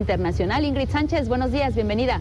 internacional. Ingrid Sánchez, buenos días, bienvenida.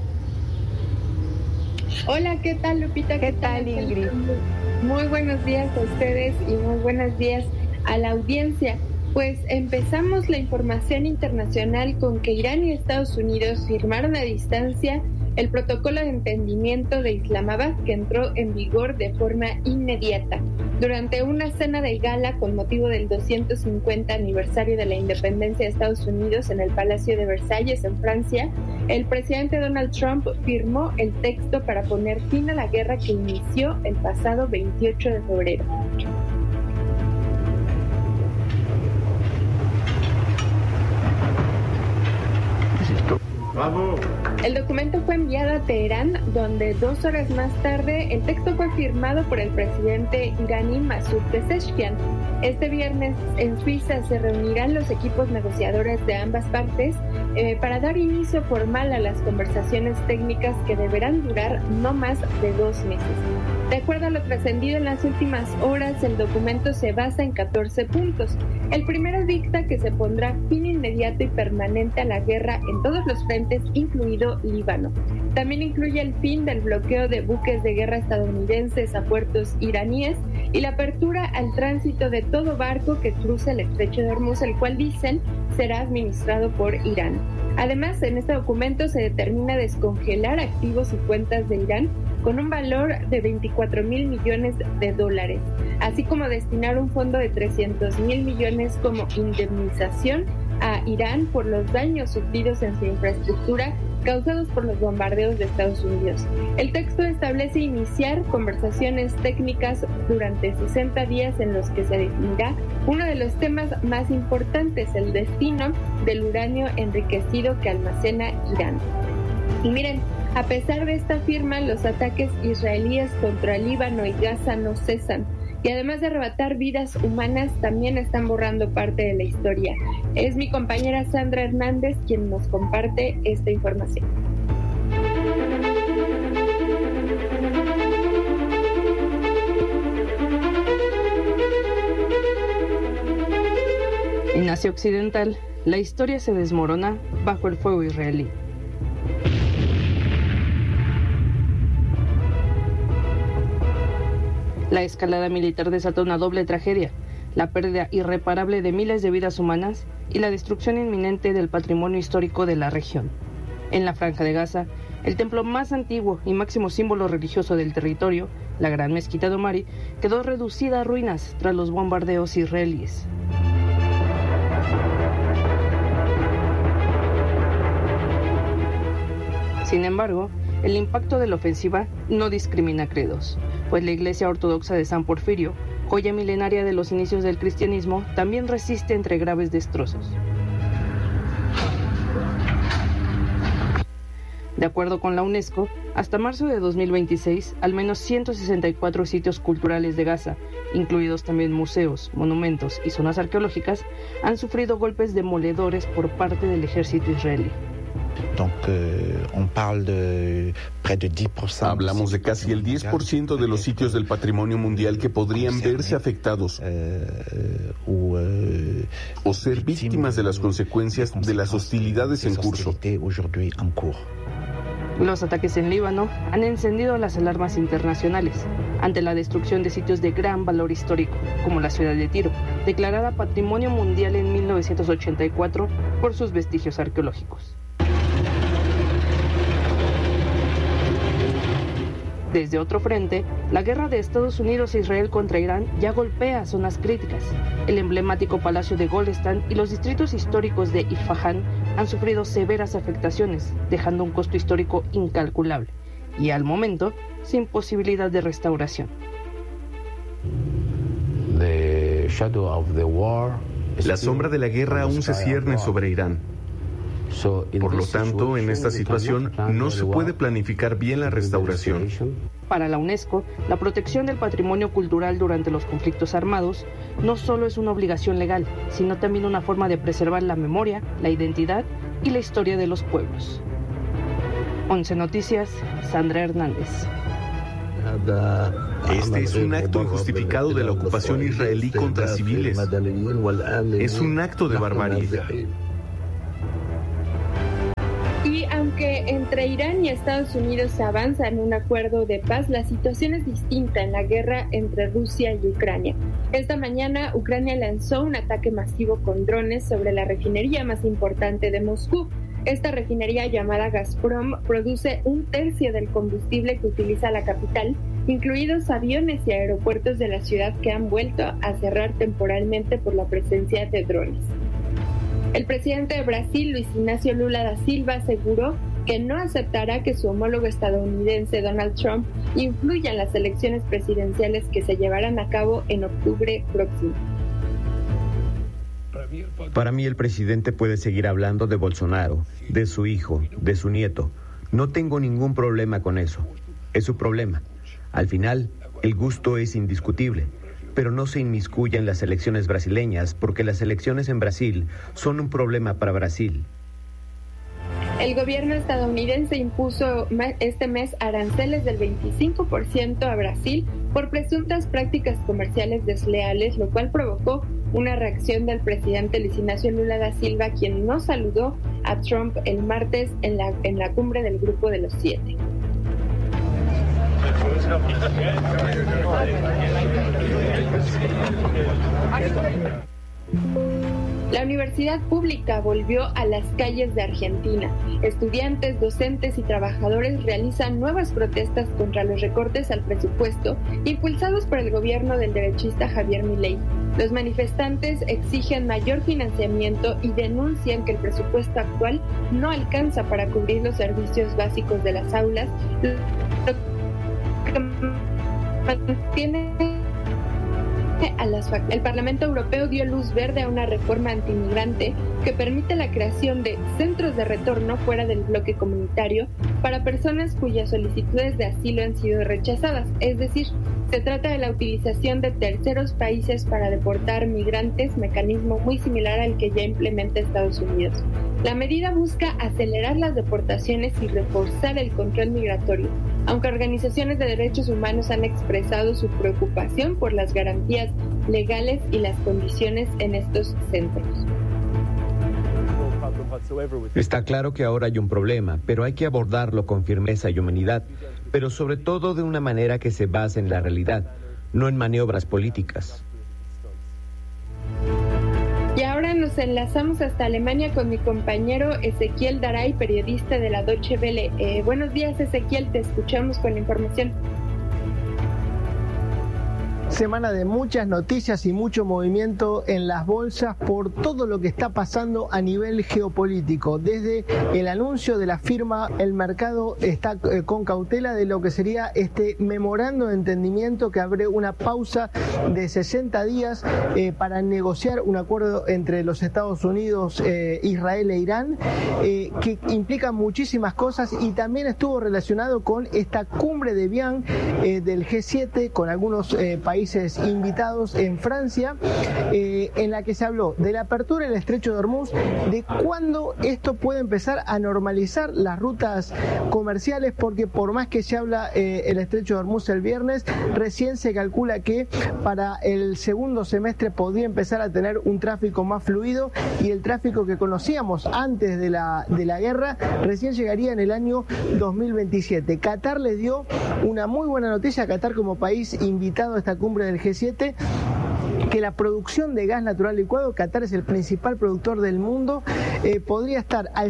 Hola, ¿qué tal, Lupita? ¿Qué tal, Ingrid? Muy buenos días a ustedes y muy buenos días a la audiencia. Pues empezamos la información internacional con que Irán y Estados Unidos firmaron a distancia el protocolo de entendimiento de Islamabad, que entró en vigor de forma inmediata. Durante una cena de gala con motivo del 250 aniversario de la independencia de Estados Unidos en el Palacio de Versalles, en Francia, el presidente Donald Trump firmó el texto para poner fin a la guerra que inició el pasado 28 de febrero. ¡Vamos! El documento fue enviado a Teherán, donde 2 horas más tarde el texto fue firmado por el presidente iraní Masoud Pezeshkian. Este viernes en Suiza se reunirán los equipos negociadores de ambas partes para dar inicio formal a las conversaciones técnicas que deberán durar no más de 2 meses. De acuerdo a lo trascendido en las últimas horas, el documento se basa en 14 puntos. El primero dicta que se pondrá fin inmediato y permanente a la guerra en todos los frentes, incluido Líbano. También incluye el fin del bloqueo de buques de guerra estadounidenses a puertos iraníes y la apertura al tránsito de todo barco que cruce el estrecho de Hormuz, el cual dicen será administrado por Irán. Además, en este documento se determina descongelar activos y cuentas de Irán con un valor de 24,000 millones de dólares, así como destinar un fondo de 300,000 millones como indemnización a Irán por los daños sufridos en su infraestructura causados por los bombardeos de Estados Unidos. El texto establece iniciar conversaciones técnicas durante 60 días en los que se definirá uno de los temas más importantes, el destino del uranio enriquecido que almacena Irán. Y miren, a pesar de esta firma, los ataques israelíes contra Líbano y Gaza no cesan. Y además de arrebatar vidas humanas, también están borrando parte de la historia. Es mi compañera Sandra Hernández quien nos comparte esta información. En Asia Occidental, la historia se desmorona bajo el fuego israelí. La escalada militar desató una doble tragedia, la pérdida irreparable de miles de vidas humanas y la destrucción inminente del patrimonio histórico de la región. En la Franja de Gaza, el templo más antiguo y máximo símbolo religioso del territorio, la Gran Mezquita de Omari, quedó reducida a ruinas tras los bombardeos israelíes. Sin embargo, el impacto de la ofensiva no discrimina credos, pues la Iglesia Ortodoxa de San Porfirio, joya milenaria de los inicios del cristianismo, también resiste entre graves destrozos. De acuerdo con la UNESCO, hasta marzo de 2026, al menos 164 sitios culturales de Gaza, incluidos también museos, monumentos y zonas arqueológicas, han sufrido golpes demoledores por parte del ejército israelí. Hablamos de casi el 10% de los sitios del patrimonio mundial que podrían verse afectados o ser víctimas de las consecuencias de las hostilidades en curso. Los ataques en Líbano han encendido las alarmas internacionales ante la destrucción de sitios de gran valor histórico, como la ciudad de Tiro, declarada Patrimonio Mundial en 1984 por sus vestigios arqueológicos. Desde otro frente, la guerra de Estados Unidos e Israel contra Irán ya golpea zonas críticas. El emblemático Palacio de Golestan y los distritos históricos de Isfahán han sufrido severas afectaciones, dejando un costo histórico incalculable y, al momento, sin posibilidad de restauración. La sombra de la guerra aún se cierne sobre Irán. Por lo tanto, en esta situación no se puede planificar bien la restauración. Para la UNESCO, la protección del patrimonio cultural durante los conflictos armados no solo es una obligación legal, sino también una forma de preservar la memoria, la identidad y la historia de los pueblos. 11 Noticias, Sandra Hernández. Este es un acto injustificado de la ocupación israelí contra civiles. Es un acto de barbarie. Y aunque entre Irán y Estados Unidos se avanza en un acuerdo de paz, la situación es distinta en la guerra entre Rusia y Ucrania. Esta mañana, Ucrania lanzó un ataque masivo con drones sobre la refinería más importante de Moscú. Esta refinería, llamada Gazprom, produce 1/3 del combustible que utiliza la capital, incluidos aviones y aeropuertos de la ciudad que han vuelto a cerrar temporalmente por la presencia de drones. El presidente de Brasil, Luis Inácio Lula da Silva, aseguró que no aceptará que su homólogo estadounidense Donald Trump influya en las elecciones presidenciales que se llevarán a cabo en octubre próximo. Para mí el presidente puede seguir hablando de Bolsonaro, de su hijo, de su nieto. No tengo ningún problema con eso. Es su problema. Al final, el gusto es indiscutible. Pero no se inmiscuya en las elecciones brasileñas, porque las elecciones en Brasil son un problema para Brasil. El gobierno estadounidense impuso este mes aranceles del 25% a Brasil por presuntas prácticas comerciales desleales, lo cual provocó una reacción del presidente Luis Inácio Lula da Silva, quien no saludó a Trump el martes en la cumbre del Grupo de los 7. La universidad pública volvió a las calles de Argentina. Estudiantes, docentes y trabajadores realizan nuevas protestas contra los recortes al presupuesto impulsados por el gobierno del derechista Javier Milei. Los manifestantes exigen mayor financiamiento y denuncian que el presupuesto actual no alcanza para cubrir los servicios básicos de las aulas, el Parlamento Europeo dio luz verde a una reforma antimigrante que permite la creación de centros de retorno fuera del bloque comunitario para personas cuyas solicitudes de asilo han sido rechazadas. Es decir, se trata de la utilización de terceros países para deportar migrantes, mecanismo muy similar al que ya implementa Estados Unidos. La medida busca acelerar las deportaciones y reforzar el control migratorio, aunque organizaciones de derechos humanos han expresado su preocupación por las garantías legales y las condiciones en estos centros. Está claro que ahora hay un problema, pero hay que abordarlo con firmeza y humanidad, pero sobre todo de una manera que se base en la realidad, no en maniobras políticas. Y ahora nos enlazamos hasta Alemania con mi compañero Ezequiel Daray, periodista de la Deutsche Welle. Buenos días, Ezequiel, te escuchamos con la información. Semana de muchas noticias y mucho movimiento en las bolsas por todo lo que está pasando a nivel geopolítico. Desde el anuncio de la firma, el mercado está con cautela de lo que sería este memorando de entendimiento que abre una pausa de 60 días para negociar un acuerdo entre los Estados Unidos, Israel e Irán, que implica muchísimas cosas y también estuvo relacionado con esta cumbre de Evian del G7 con algunos países invitados en Francia, en la que se habló de la apertura del estrecho de Hormuz, de cuándo esto puede empezar a normalizar las rutas comerciales, porque por más que se habla el estrecho de Hormuz el viernes, recién se calcula que para el segundo semestre podría empezar a tener un tráfico más fluido y el tráfico que conocíamos antes de la guerra recién llegaría en el año 2027. Qatar les dio una muy buena noticia a Qatar como país invitado a esta cumbre del G7, que la producción de gas natural licuado, Qatar es el principal productor del mundo, podría estar al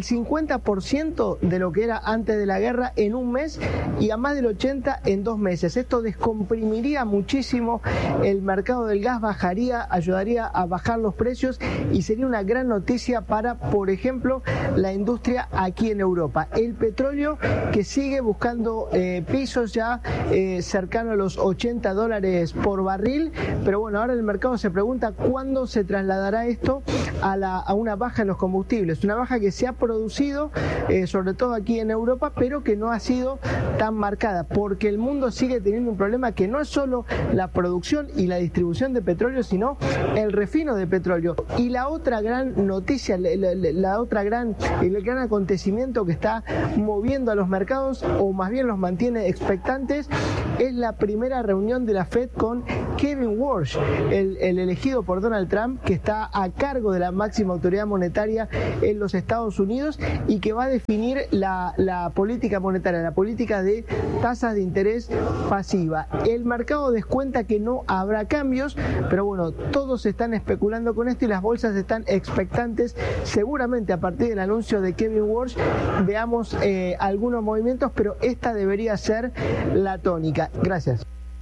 50% de lo que era antes de la guerra en un mes y a más del 80% en 2 meses. Esto descomprimiría muchísimo el mercado del gas, ayudaría a bajar los precios y sería una gran noticia para, por ejemplo, la industria aquí en Europa. El petróleo que sigue buscando pisos ya cercano a los $80 por barril, pero bueno, ahora el mercado se pregunta cuándo se trasladará esto a una baja en los combustibles, una baja que se ha producido sobre todo aquí en Europa, pero que no ha sido tan marcada, porque el mundo sigue teniendo un problema que no es solo la producción y la distribución de petróleo, sino el refino de petróleo. Y la otra gran noticia, el gran acontecimiento que está moviendo a los mercados, o más bien los mantiene expectantes, es la primera reunión de la Fed con Kevin Warsh, el elegido por Donald Trump, que está a cargo de la máxima autoridad monetaria en los Estados Unidos y que va a definir la política monetaria, la política de tasas de interés pasiva. El mercado descuenta que no habrá cambios, pero bueno, todos están especulando con esto y las bolsas están expectantes. Seguramente a partir del anuncio de Kevin Warsh veamos algunos movimientos, pero esta debería ser la tónica. Gracias.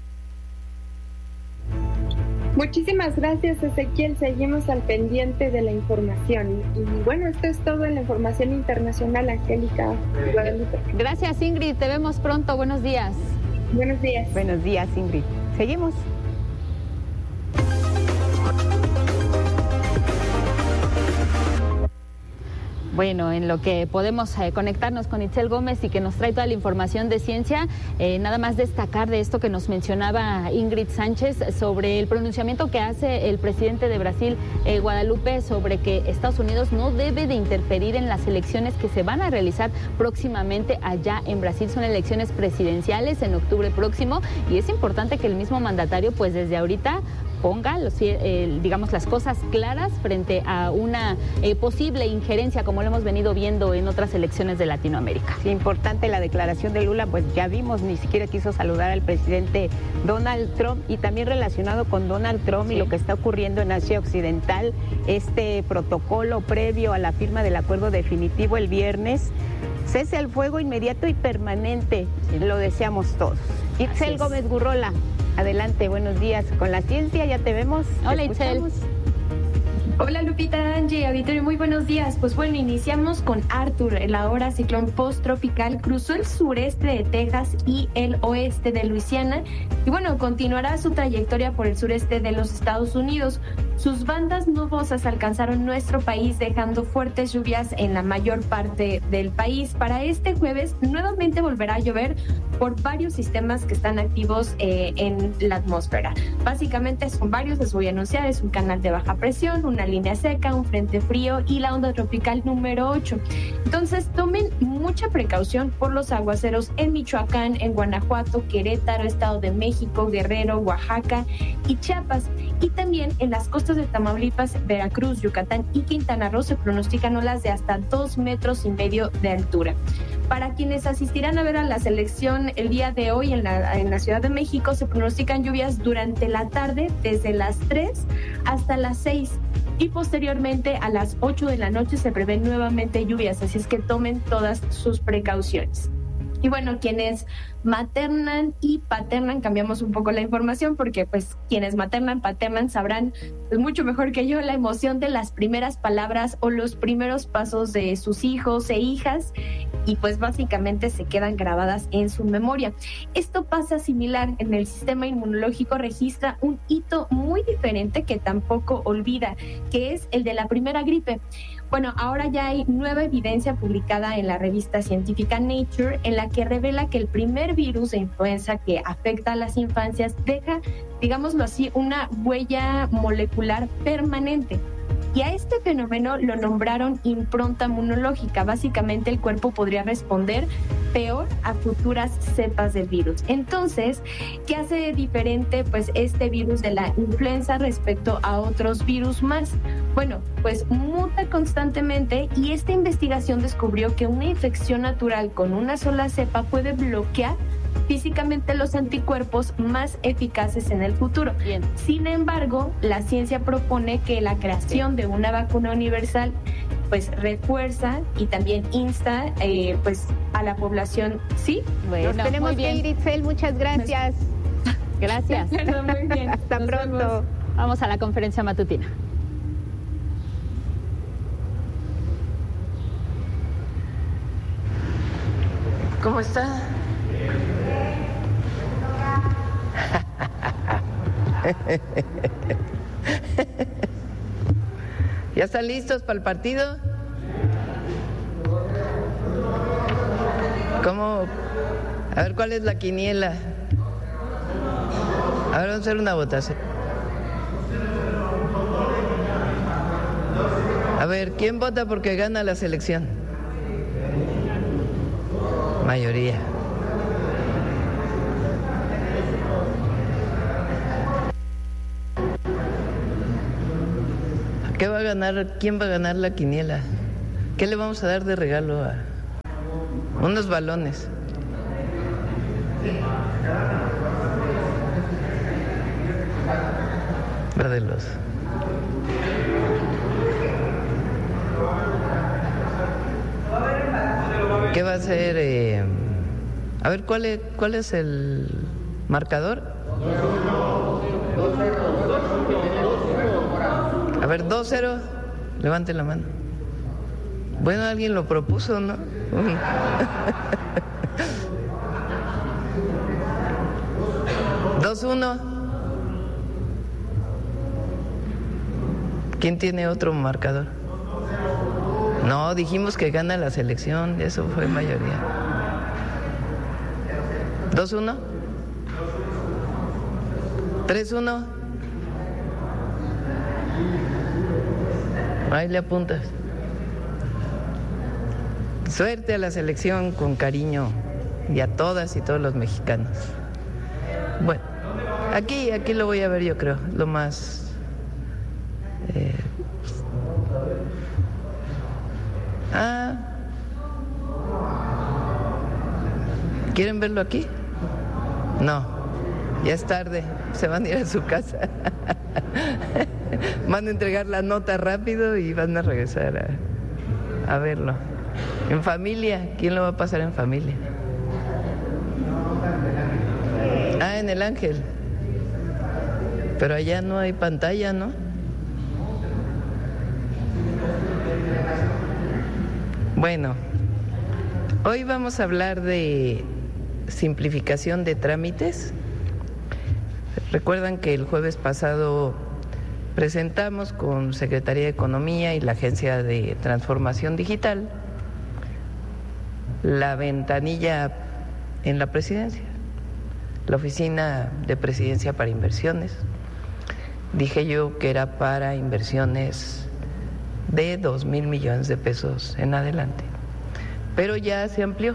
Muchísimas gracias, Ezequiel. Seguimos al pendiente de la información. Y bueno, esto es todo en la información internacional, Angélica Guadalupe. Gracias, Ingrid. Te vemos pronto. Buenos días. Buenos días. Buenos días, Ingrid. Seguimos. Bueno, en lo que podemos conectarnos con Itzel Gómez y que nos trae toda la información de ciencia, nada más destacar de esto que nos mencionaba Ingrid Sánchez sobre el pronunciamiento que hace el presidente de Brasil, Guadalupe, sobre que Estados Unidos no debe de interferir en las elecciones que se van a realizar próximamente allá en Brasil. Son elecciones presidenciales en octubre próximo y es importante que el mismo mandatario pues desde ahorita ponga digamos las cosas claras frente a una posible injerencia como lo hemos venido viendo en otras elecciones de Latinoamérica. Sí, importante la declaración de Lula, pues ya vimos, ni siquiera quiso saludar al presidente Donald Trump, y también relacionado con Donald Trump y lo que está ocurriendo en Asia Occidental, este protocolo previo a la firma del acuerdo definitivo el viernes, cese al fuego inmediato y permanente, lo deseamos todos. Itzel Gómez Gurrola. Adelante, buenos días. Con la ciencia ya te vemos. Hola, Itzel. Hola, Lupita, Angie, auditorio, muy buenos días. Pues bueno, iniciamos con Arthur. El ahora ciclón posttropical cruzó el sureste de Texas y el oeste de Luisiana y bueno, continuará su trayectoria por el sureste de los Estados Unidos. Sus bandas nubosas alcanzaron nuestro país, dejando fuertes lluvias en la mayor parte del país. Para este jueves nuevamente volverá a llover por varios sistemas que están activos en la atmósfera. Básicamente son varios, les voy a anunciar, es un canal de baja presión, una línea seca, un frente frío y la onda tropical número 8. Entonces tomen mucha precaución por los aguaceros en Michoacán, en Guanajuato, Querétaro, Estado de México, Guerrero, Oaxaca y Chiapas. Y también en las costas de Tamaulipas, Veracruz, Yucatán y Quintana Roo se pronostican olas de hasta 2,5 metros de altura. Para quienes asistirán a ver a la selección el día de hoy en la Ciudad de México, se pronostican lluvias durante la tarde, desde las 3 hasta las 6. Y posteriormente a las 8 de la noche se prevén nuevamente lluvias, así es que tomen todas sus precauciones. Y bueno, quienes maternan y paternan, cambiamos un poco la información porque pues quienes maternan, paternan sabrán pues, mucho mejor que yo la emoción de las primeras palabras o los primeros pasos de sus hijos e hijas y pues básicamente se quedan grabadas en su memoria. Esto pasa similar en el sistema inmunológico, registra un hito muy diferente que tampoco olvida, que es el de la primera gripe. Bueno, ahora ya hay nueva evidencia publicada en la revista científica Nature en la que revela que el primer virus de influenza que afecta a las infancias deja, digámoslo así, una huella molecular permanente. Y a este fenómeno lo nombraron impronta inmunológica. Básicamente el cuerpo podría responder peor a futuras cepas del virus. Entonces, ¿qué hace diferente pues este virus de la influenza respecto a otros virus más? Bueno, pues muta constantemente y esta investigación descubrió que una infección natural con una sola cepa puede bloquear físicamente los anticuerpos más eficaces en el futuro. Bien. Sin embargo, la ciencia propone que la creación de una vacuna universal pues refuerza y también insta pues a la población. ¿Sí? Bueno, nos tenemos que ir, Itzel, muchas gracias. Gracias. Muy bien. Hasta pronto. Vamos a la conferencia matutina. ¿Cómo está? ¿Ya están listos para el partido? ¿Cómo? A ver, ¿cuál es la quiniela? A ver, vamos a hacer una votación. A ver, ¿quién vota porque gana la selección? Mayoría. ¿Qué va a ganar? ¿Quién va a ganar la quiniela? ¿Qué le vamos a dar de regalo a unos balones? Guárdelos. ¿Qué va a hacer? A ver, ¿cuál es el marcador? A ver, 2-0. Levante la mano. Bueno, alguien lo propuso, ¿no? 2-1. ¿Quién tiene otro marcador? No, dijimos que gana la selección, eso fue mayoría. 2-1. 3-1. Ahí le apuntas. Suerte a la selección, con cariño, y a todas y todos los mexicanos. Bueno, aquí lo voy a ver, yo creo, lo más... ¿Quieren verlo aquí? No, ya es tarde, se van a ir a su casa. Van a entregar la nota rápido y van a regresar a verlo. En familia, ¿quién lo va a pasar en familia? En el Ángel. Pero allá no hay pantalla, ¿no? Bueno, hoy vamos a hablar de simplificación de trámites. Recuerdan que el jueves pasado presentamos con Secretaría de Economía y la Agencia de Transformación Digital la ventanilla en la presidencia, la Oficina de Presidencia para Inversiones. Dije yo que era para inversiones de 2,000 millones de pesos en adelante, pero ya se amplió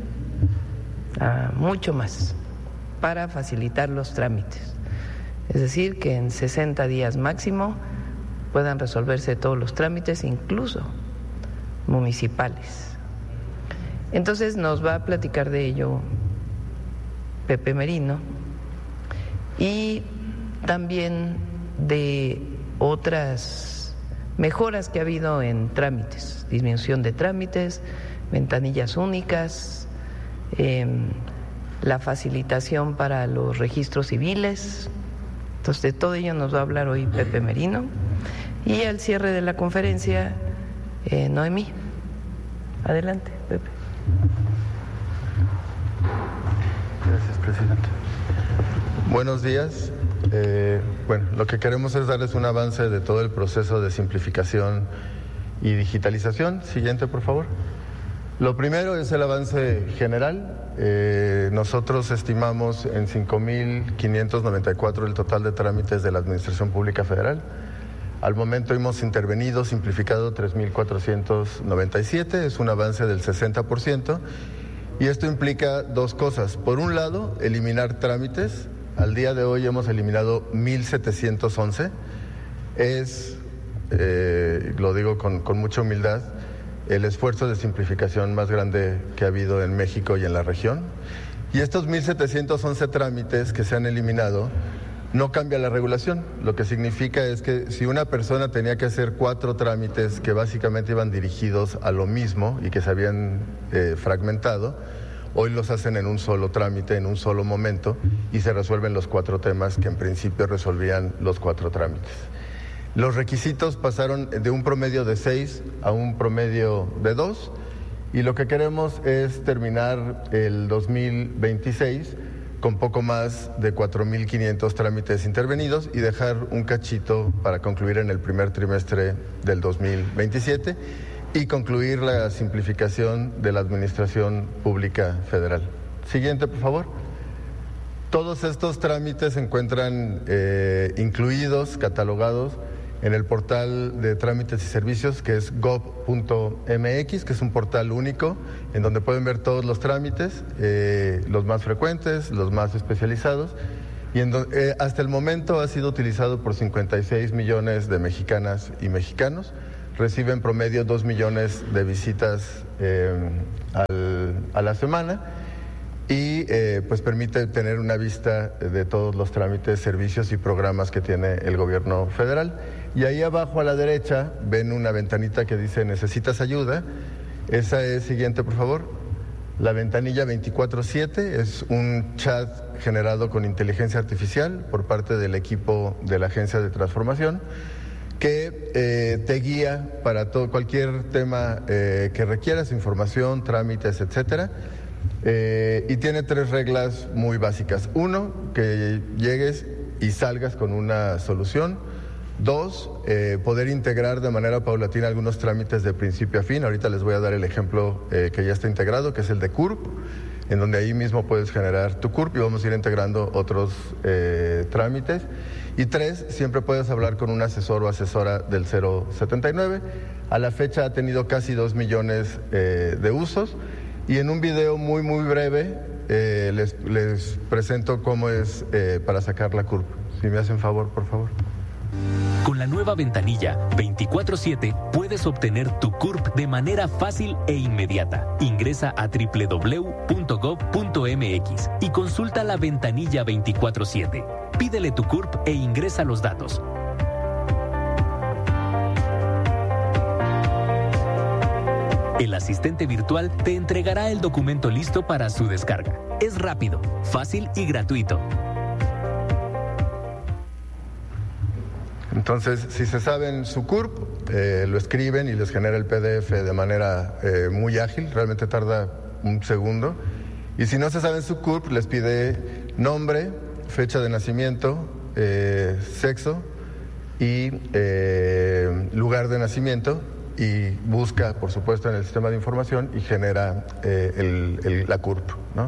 a mucho más para facilitar los trámites, es decir, que en 60 días máximo puedan resolverse todos los trámites, incluso municipales. Entonces nos va a platicar de ello Pepe Merino y también de otras mejoras que ha habido en trámites, disminución de trámites, ventanillas únicas, la facilitación para los registros civiles. Entonces de todo ello nos va a hablar hoy Pepe Merino y al cierre de la conferencia Noemí. Adelante, Pepe. Gracias, presidente. Buenos días. Bueno, lo que queremos es darles un avance de todo el proceso de simplificación y digitalización. Siguiente, por favor. Lo primero es el avance general. Nosotros estimamos en 5,594 el total de trámites de la Administración Pública Federal. Al momento hemos intervenido, simplificado 3,497, es un avance del 60%, y esto implica dos cosas. Por un lado, eliminar trámites. Al día de hoy hemos eliminado 1,711. Es, lo digo con mucha humildad, el esfuerzo de simplificación más grande que ha habido en México y en la región. Y estos 1,711 trámites que se han eliminado no cambia la regulación. Lo que significa es que si una persona tenía que hacer 4 trámites que básicamente iban dirigidos a lo mismo y que se habían fragmentado, hoy los hacen en un solo trámite, en un solo momento, y se resuelven los 4 temas que en principio resolvían los 4 trámites. Los requisitos pasaron de un promedio de 6 a un promedio de 2, y lo que queremos es terminar el 2026 con poco más de 4,500 trámites intervenidos y dejar un cachito para concluir en el primer trimestre del 2027 y concluir la simplificación de la Administración Pública Federal. Siguiente, por favor. Todos estos trámites se encuentran incluidos, catalogados en el portal de trámites y servicios que es gov.mx, que es un portal único en donde pueden ver todos los trámites, los más frecuentes, los más especializados, y hasta el momento ha sido utilizado por 56 millones de mexicanas y mexicanos. recibe en promedio 2 millones de visitas a la semana y pues permite tener una vista de todos los trámites, servicios y programas que tiene el gobierno federal. Y ahí abajo a la derecha ven una ventanita que dice necesitas ayuda. Esa es, siguiente por favor, la ventanilla 24/7, es un chat generado con inteligencia artificial por parte del equipo de la Agencia de Transformación que te guía para cualquier tema que requieras, información, trámites, etcétera. Y tiene 3 reglas muy básicas. 1, que llegues y salgas con una solución. 2, poder integrar de manera paulatina algunos trámites de principio a fin. Ahorita les voy a dar el ejemplo que ya está integrado, que es el de CURP, en donde ahí mismo puedes generar tu CURP y vamos a ir integrando otros trámites. Y 3, siempre puedes hablar con un asesor o asesora del 079. A la fecha ha tenido casi 2 millones de usos. Y en un video muy breve les presento cómo es para sacar la CURP. Si me hacen favor, por favor. Con la nueva ventanilla 24/7 puedes obtener tu CURP de manera fácil e inmediata. Ingresa a www.gov.mx y consulta la ventanilla 24/7. Pídele tu CURP e ingresa los datos. El asistente virtual te entregará el documento listo para su descarga. Es rápido, fácil y gratuito. Entonces, si se saben su CURP, lo escriben y les genera el PDF de manera muy ágil, realmente tarda un segundo. Y si no se saben su CURP, les pide nombre, fecha de nacimiento, sexo y lugar de nacimiento, y busca, por supuesto, en el sistema de información y genera la CURP, ¿no?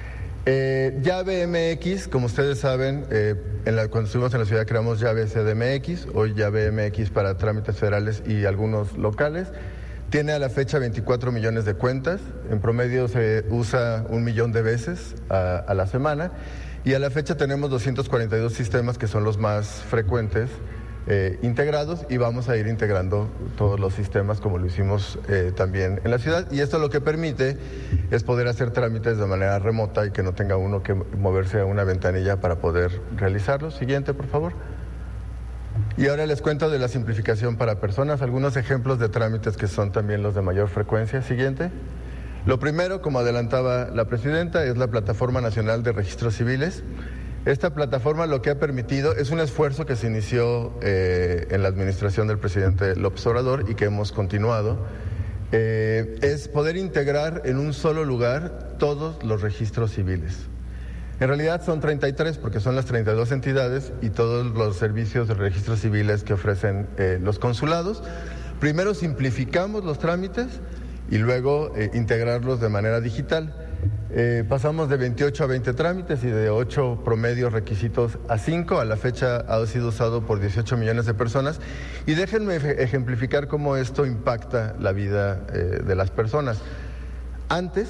Llave MX, como ustedes saben, cuando estuvimos en la ciudad creamos llave CDMX, hoy llave MX para trámites federales y algunos locales. Tiene a la fecha 24 millones de cuentas, en promedio se usa 1 millón de veces a la semana, y a la fecha tenemos 242 sistemas que son los más frecuentes integrados, y vamos a ir integrando todos los sistemas como lo hicimos también en la ciudad, y esto lo que permite es poder hacer trámites de manera remota y que no tenga uno que moverse a una ventanilla para poder realizarlos. Siguiente, por favor. Y ahora les cuento de la simplificación para personas, algunos ejemplos de trámites que son también los de mayor frecuencia. Siguiente. Lo primero, como adelantaba la presidenta, es la Plataforma Nacional de Registros Civiles. Esta plataforma lo que ha permitido es un esfuerzo que se inició en la administración del presidente López Obrador y que hemos continuado, es poder integrar en un solo lugar todos los registros civiles. En realidad son 33 porque son las 32 entidades y todos los servicios de registros civiles que ofrecen los consulados. Primero simplificamos los trámites y luego integrarlos de manera digital. Pasamos de 28 a 20 trámites y de 8 promedios requisitos a 5. A la fecha ha sido usado por 18 millones de personas. Y déjenme ejemplificar cómo esto impacta la vida de las personas. Antes,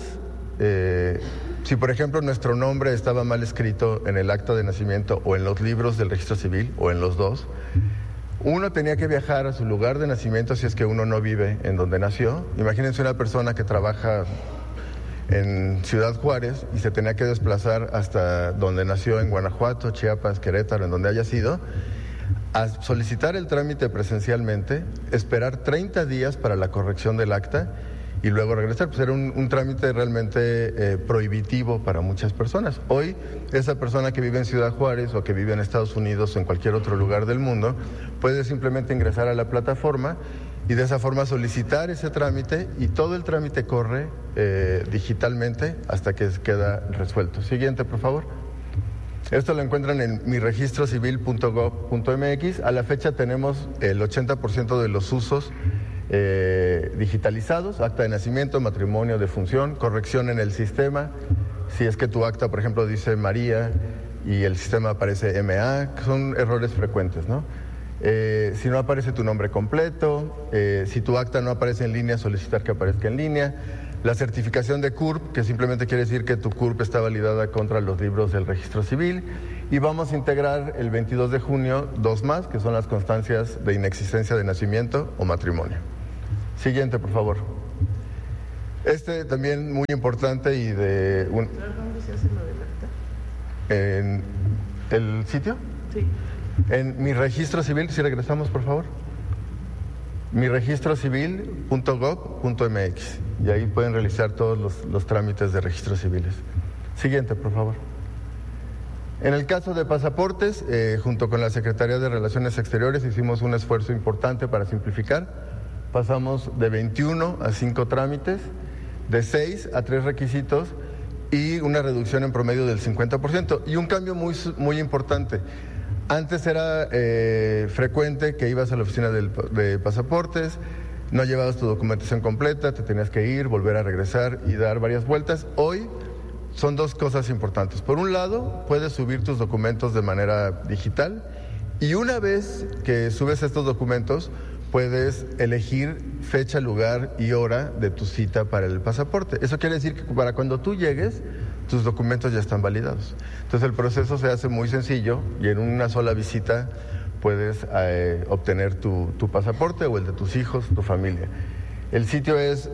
si por ejemplo nuestro nombre estaba mal escrito en el acta de nacimiento o en los libros del registro civil o en los dos, uno tenía que viajar a su lugar de nacimiento si es que uno no vive en donde nació. Imagínense una persona que trabaja en Ciudad Juárez y se tenía que desplazar hasta donde nació, en Guanajuato, Chiapas, Querétaro, en donde haya sido, a solicitar el trámite presencialmente, esperar 30 días para la corrección del acta y luego regresar. Pues era un trámite realmente prohibitivo para muchas personas. Hoy, esa persona que vive en Ciudad Juárez o que vive en Estados Unidos o en cualquier otro lugar del mundo puede simplemente ingresar a la plataforma y de esa forma solicitar ese trámite, y todo el trámite corre digitalmente hasta que queda resuelto. Siguiente, por favor. Esto lo encuentran en miregistrocivil.gov.mx. A la fecha tenemos el 80% de los usos digitalizados: acta de nacimiento, matrimonio, defunción, corrección en el sistema. Si es que tu acta, por ejemplo, dice María y el sistema aparece MA, son errores frecuentes, ¿no? Si no aparece tu nombre completo, si tu acta no aparece en línea, solicitar que aparezca en línea. la certificación de CURP, que simplemente quiere decir que tu CURP está validada contra los libros del registro civil, y vamos a integrar el 22 de junio 2 más, que son las constancias de inexistencia de nacimiento o matrimonio. Siguiente, por favor. Este también muy importante y de... ¿Dónde se hace lo del acta? ¿En el sitio? Sí. En mi registro civil, si regresamos, por favor. miregistrocivil.gov.mx, y ahí pueden realizar todos los trámites de registros civiles. Siguiente, por favor. En el caso de pasaportes, junto con la Secretaría de Relaciones Exteriores hicimos un esfuerzo importante para simplificar. Pasamos de 21 a 5 trámites, de 6 a 3 requisitos y una reducción en promedio del 50%. Y un cambio muy importante. Antes era frecuente que ibas a la oficina de pasaportes, no llevabas tu documentación completa, te tenías que ir, volver a regresar y dar varias vueltas. Hoy son 2 cosas importantes. Por un lado, puedes subir tus documentos de manera digital, y una vez que subes estos documentos, puedes elegir fecha, lugar y hora de tu cita para el pasaporte. Eso quiere decir que para cuando tú llegues, tus documentos ya están validados. Entonces el proceso se hace muy sencillo y en una sola visita puedes obtener tu pasaporte o el de tus hijos, tu familia. El sitio es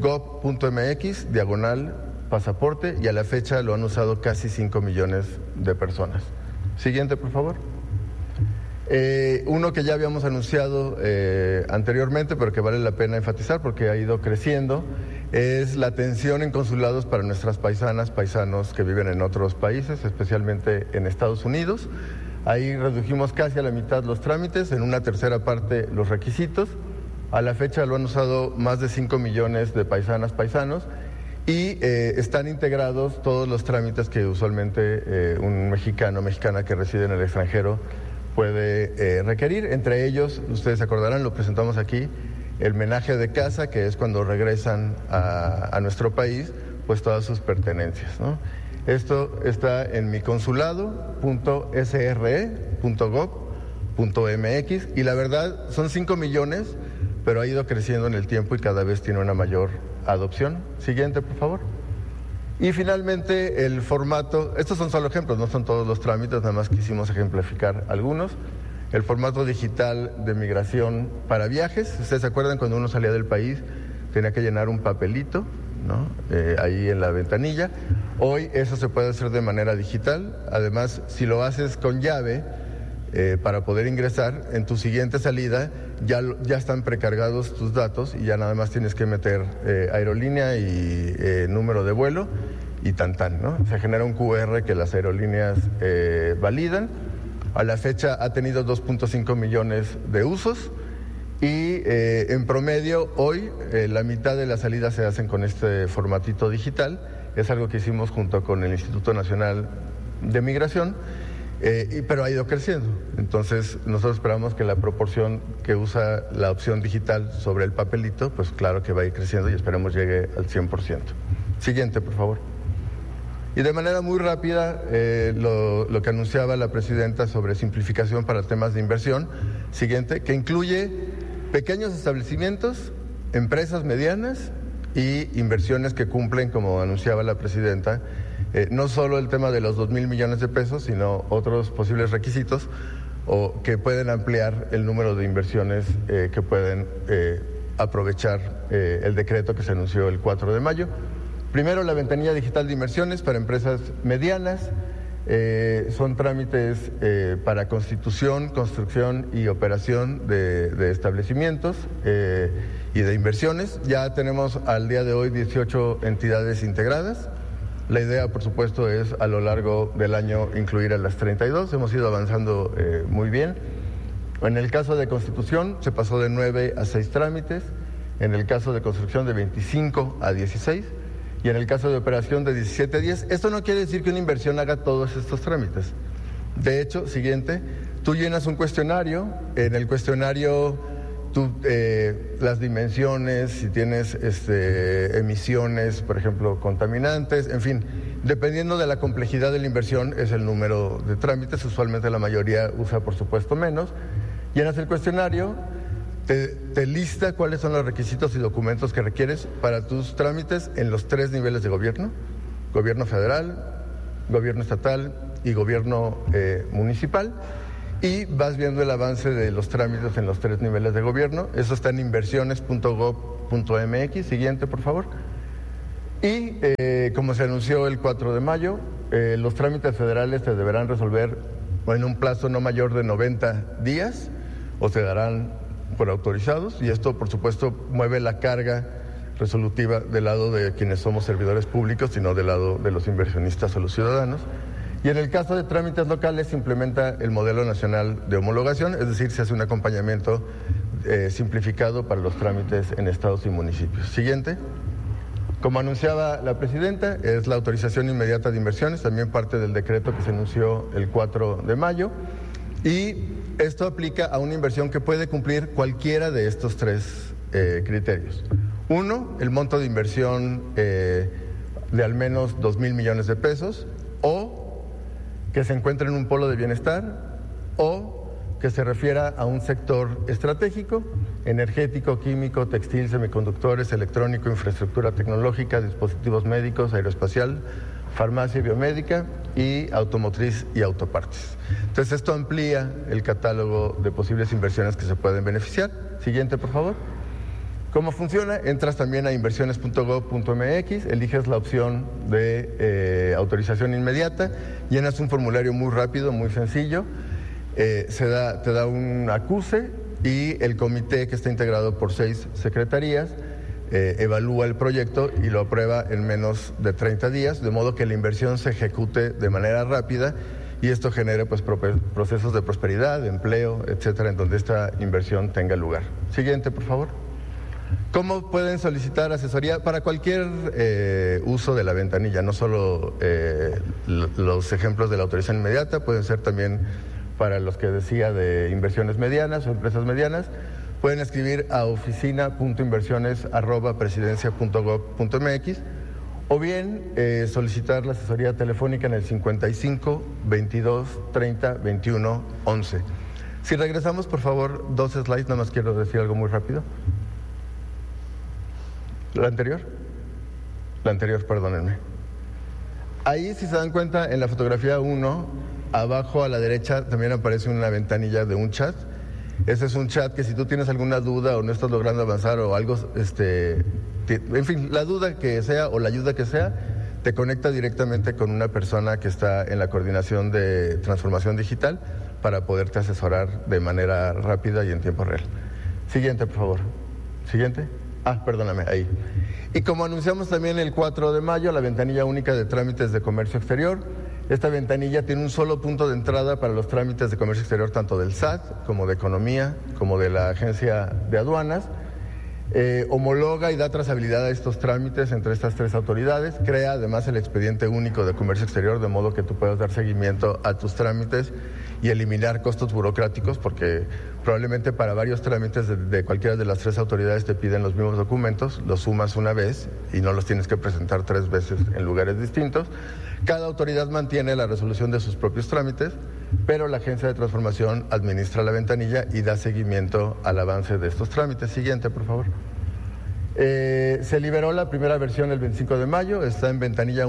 gov.mx/pasaporte y a la fecha lo han usado casi 5 millones de personas. Siguiente, por favor. Uno que ya habíamos anunciado anteriormente, pero que vale la pena enfatizar porque ha ido creciendo, es la atención en consulados para nuestras paisanas, paisanos que viven en otros países, especialmente en Estados Unidos. Ahí redujimos casi a la mitad los trámites, en una tercera parte los requisitos. A la fecha lo han usado más de 5 millones de paisanas, paisanos, y están integrados todos los trámites que usualmente un mexicano o mexicana que reside en el extranjero puede requerir. Entre ellos, ustedes se acordarán, lo presentamos aquí, el menaje de casa, que es cuando regresan a nuestro país, pues todas sus pertenencias, ¿no? Esto está en miconsulado.sre.gov.mx y la verdad son 5 millones, pero ha ido creciendo en el tiempo y cada vez tiene una mayor adopción. Siguiente, por favor. Y finalmente el formato, estos son solo ejemplos, no son todos los trámites, nada más quisimos ejemplificar algunos. El formato digital de migración para viajes. Ustedes se acuerdan cuando uno salía del país tenía que llenar un papelito, ¿no? Ahí en la ventanilla. Hoy eso se puede hacer de manera digital. Además, si lo haces con llave para poder ingresar, en tu siguiente salida ya están precargados tus datos y ya nada más tienes que meter aerolínea y número de vuelo y tan, ¿no? Se genera un QR que las aerolíneas validan. A la fecha ha tenido 2.5 millones de usos y en promedio hoy la mitad de las salidas se hacen con este formatito digital. Es algo que hicimos junto con el Instituto Nacional de Migración, pero ha ido creciendo. Entonces nosotros esperamos que la proporción que usa la opción digital sobre el papelito, pues claro que va a ir creciendo y esperemos llegue al 100%. Siguiente, por favor. Y de manera muy rápida, lo que anunciaba la presidenta sobre simplificación para temas de inversión, siguiente, que incluye pequeños establecimientos, empresas medianas y inversiones que cumplen, como anunciaba la presidenta, no solo el tema de los 2,000 millones de pesos, sino otros posibles requisitos o que pueden ampliar el número de inversiones que pueden aprovechar el decreto que se anunció el 4 de mayo. Primero, la ventanilla digital de inversiones para empresas medianas. Son trámites para constitución, construcción y operación de establecimientos y de inversiones. Ya tenemos al día de hoy 18 entidades integradas. La idea, por supuesto, es a lo largo del año incluir a las 32. Hemos ido avanzando muy bien. En el caso de constitución se pasó de 9 a 6 trámites. En el caso de construcción de 25 a 16. Y en el caso de operación de 17 a 10, esto no quiere decir que una inversión haga todos estos trámites. De hecho, siguiente, tú llenas un cuestionario, en el cuestionario tú las dimensiones, si tienes emisiones, por ejemplo, contaminantes, en fin, dependiendo de la complejidad de la inversión es el número de trámites, usualmente la mayoría usa por supuesto menos. Llenas el cuestionario, te lista cuáles son los requisitos y documentos que requieres para tus trámites en los 3 niveles de gobierno: gobierno federal, gobierno estatal y gobierno municipal, y vas viendo el avance de los trámites en los 3 niveles de gobierno. Eso está en inversiones.gov.mx. Siguiente, por favor. Y como se anunció el 4 de mayo, los trámites federales se deberán resolver en un plazo no mayor de 90 días o se darán por autorizados, y esto, por supuesto, mueve la carga resolutiva del lado de quienes somos servidores públicos, sino del lado de los inversionistas o los ciudadanos. Y en el caso de trámites locales se implementa el modelo nacional de homologación, es decir, se hace un acompañamiento simplificado para los trámites en estados y municipios. Siguiente. Como anunciaba la presidenta, es la autorización inmediata de inversiones, también parte del decreto que se anunció el 4 de mayo, y esto aplica a una inversión que puede cumplir cualquiera de estos 3 criterios. 1, el monto de inversión de al menos 2,000 millones de pesos, o que se encuentre en un polo de bienestar, o que se refiera a un sector estratégico: energético, químico, textil, semiconductores, electrónico, infraestructura tecnológica, dispositivos médicos, aeroespacial, farmacia y biomédica, y automotriz y autopartes. Entonces, esto amplía el catálogo de posibles inversiones que se pueden beneficiar. Siguiente, por favor. ¿Cómo funciona? Entras también a inversiones.gov.mx, eliges la opción de autorización inmediata, llenas un formulario muy rápido, muy sencillo, te da un acuse, y el comité, que está integrado por 6 secretarías, evalúa el proyecto y lo aprueba en menos de 30 días, de modo que la inversión se ejecute de manera rápida y esto genere pues procesos de prosperidad, de empleo, etcétera, en donde esta inversión tenga lugar. Siguiente, por favor. ¿Cómo pueden solicitar asesoría? Para cualquier uso de la ventanilla, no solo los ejemplos de la autorización inmediata, pueden ser también para los que decía de inversiones medianas o empresas medianas. Pueden escribir a oficina.inversiones@presidencia.gov.mx o bien solicitar la asesoría telefónica en el 55 22 30 21 11. Si regresamos, por favor, 2 slides, nada más quiero decir algo muy rápido. ¿La anterior? La anterior, perdónenme. Ahí, si se dan cuenta, en la fotografía 1, abajo a la derecha también aparece una ventanilla de un chat. Ese es un chat que si tú tienes alguna duda o no estás logrando avanzar o algo, en fin, la duda que sea o la ayuda que sea, te conecta directamente con una persona que está en la coordinación de transformación digital para poderte asesorar de manera rápida y en tiempo real. Siguiente, por favor. Siguiente. Perdóname, ahí. Y como anunciamos también el 4 de mayo, la ventanilla única de trámites de comercio exterior. Esta ventanilla tiene un solo punto de entrada para los trámites de comercio exterior, tanto del SAT como de Economía, como de la Agencia de Aduanas. Homologa y da trazabilidad a estos trámites entre estas 3 autoridades. Crea además el expediente único de comercio exterior, de modo que tú puedas dar seguimiento a tus trámites y eliminar costos burocráticos, porque probablemente para varios trámites de cualquiera de las 3 autoridades te piden los mismos documentos, los sumas una vez y no los tienes que presentar 3 veces en lugares distintos. Cada autoridad mantiene la resolución de sus propios trámites, pero la Agencia de Transformación administra la ventanilla y da seguimiento al avance de estos trámites. Siguiente, por favor. Se liberó la primera versión el 25 de mayo, está en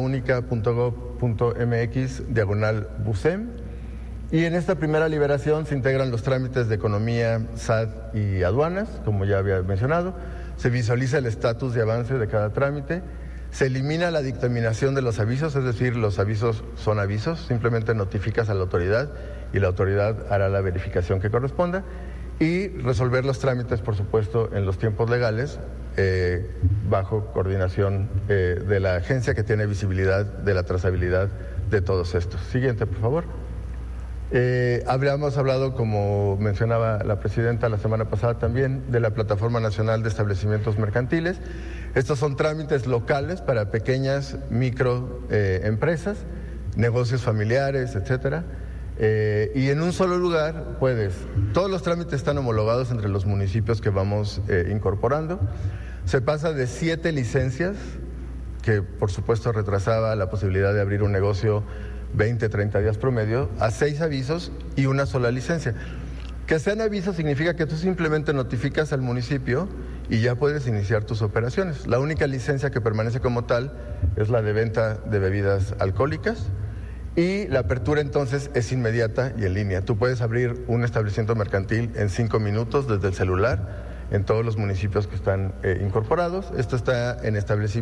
ventanillaúnica.gov.mx/BUSEM, y en esta primera liberación se integran los trámites de Economía, SAT y Aduanas, como ya había mencionado. Se visualiza el estatus de avance de cada trámite. Se elimina la dictaminación de los avisos, es decir, los avisos son avisos, simplemente notificas a la autoridad y la autoridad hará la verificación que corresponda, y resolver los trámites, por supuesto, en los tiempos legales, bajo coordinación de la agencia que tiene visibilidad de la trazabilidad de todos estos. Siguiente, por favor. Habíamos hablado, como mencionaba la presidenta la semana pasada también, de la Plataforma Nacional de Establecimientos Mercantiles. Estos son trámites locales para pequeñas microempresas, negocios familiares, etcétera. Y en un solo lugar todos los trámites están homologados entre los municipios que vamos incorporando. Se pasa de 7 licencias, que por supuesto retrasaba la posibilidad de abrir un negocio 20, 30 días promedio, a 6 avisos y una sola licencia. Que sean avisos significa que tú simplemente notificas al municipio y ya puedes iniciar tus operaciones. La única licencia que permanece como tal es la de venta de bebidas alcohólicas y la apertura entonces es inmediata y en línea. Tú puedes abrir un establecimiento mercantil en 5 minutos desde el celular en todos los municipios que están incorporados. Esto está en